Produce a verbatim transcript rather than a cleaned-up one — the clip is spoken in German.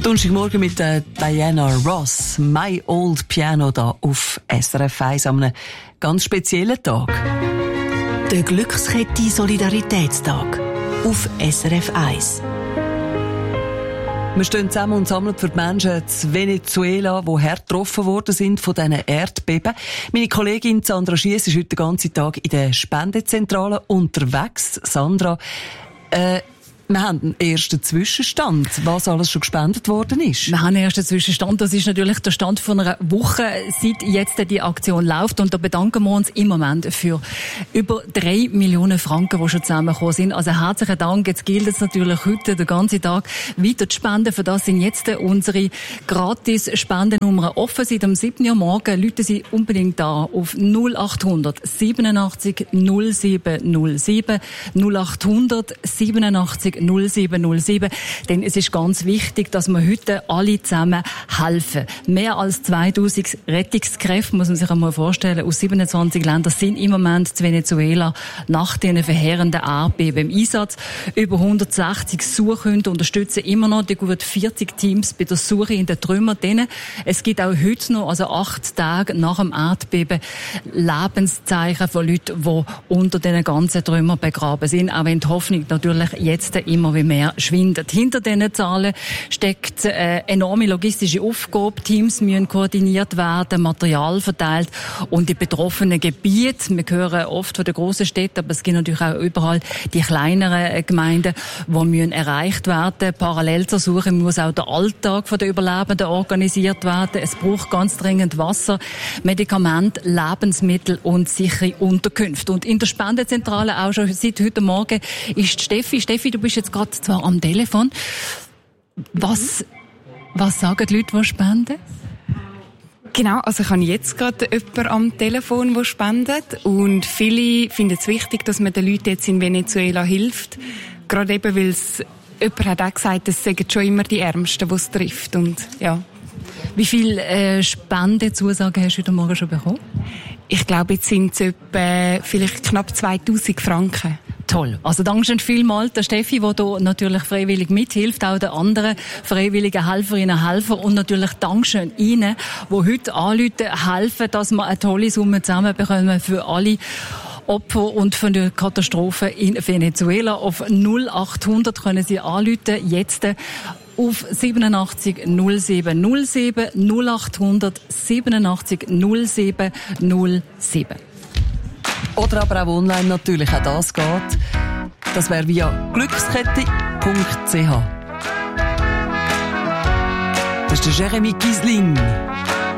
Donnerstagmorgen mit äh, Diana Ross. My Old Piano da auf S R F eins an einem ganz speziellen Tag. Der Glückskette Solidaritätstag auf S R F eins. Wir stehen zusammen und sammeln für die Menschen in Venezuela, die hart getroffen worden sind von diesen Erdbeben. Meine Kollegin Sandra Schiess ist heute den ganzen Tag in der Spendezentrale unterwegs. Sandra, äh, wir haben einen ersten Zwischenstand, was alles schon gespendet worden ist. Wir haben einen ersten Zwischenstand. Das ist natürlich der Stand von einer Woche, seit jetzt die Aktion läuft. Und da bedanken wir uns im Moment für über drei Millionen Franken, die schon zusammengekommen sind. Also herzlichen Dank. Jetzt gilt es natürlich heute den ganzen Tag weiter zu spenden. Für das sind jetzt unsere Gratis-Spendennummern offen. Seit dem siebten Uhr morgen rufen Sie unbedingt da auf null achthundert siebenundachtzig null sieben null sieben null achthundert siebenundachtzig null sieben null sieben. Denn es ist ganz wichtig, dass wir heute alle zusammen helfen. Mehr als zweitausend Rettungskräfte, muss man sich einmal vorstellen, aus siebenundzwanzig Ländern sind im Moment in Venezuela nach diesen verheerenden Erdbeben im Einsatz. Über hundertsechzig Suchhunde unterstützen immer noch die gut vierzig Teams bei der Suche in den Trümmern. Es gibt auch heute noch, also acht Tage nach dem Erdbeben, Lebenszeichen von Leuten, die unter diesen ganzen Trümmern begraben sind. Auch wenn die Hoffnung natürlich jetzt immer wie mehr schwindet. Hinter diesen Zahlen steckt eine enorme logistische Aufgabe. Teams müssen koordiniert werden, Material verteilt und die betroffenen Gebiete. Wir hören oft von den grossen Städten, aber es gibt natürlich auch überall die kleineren Gemeinden, die müssen erreicht werden. Parallel zur Suche muss auch der Alltag der Überlebenden organisiert werden. Es braucht ganz dringend Wasser, Medikamente, Lebensmittel und sichere Unterkünfte. Und in der Spendezentrale auch schon seit heute Morgen ist Steffi. Steffi, du bist jetzt gerade zwar am Telefon. Was, was sagen die Leute, die spenden? Genau, also ich habe jetzt gerade jemanden am Telefon, der spendet. Und viele finden es wichtig, dass man den Leuten jetzt in Venezuela hilft. Gerade eben, weil es, jemand hat auch gesagt, es sind schon immer die Ärmsten, die es trifft. Und, ja. Wie viele äh, Spendezusagen hast du heute Morgen schon bekommen? Ich glaube, jetzt sind es etwa vielleicht knapp zweitausend Franken. Toll. Also Dankeschön vielmals der Steffi, die hier natürlich freiwillig mithilft, auch den anderen freiwilligen Helferinnen und Helfer und natürlich Dankeschön Ihnen, die heute anrufen, helfen, dass wir eine tolle Summe zusammenbekommen für alle Opfer und für die Katastrophe in Venezuela. Auf null achthundert können Sie anrufen, jetzt auf siebenundachtzig null sieben null sieben null achthundert siebenundachtzig null sieben null sieben. Oder aber auch online natürlich, auch das geht. Das wäre via glückskette punkt c h. Das ist der Jeremy Gislin.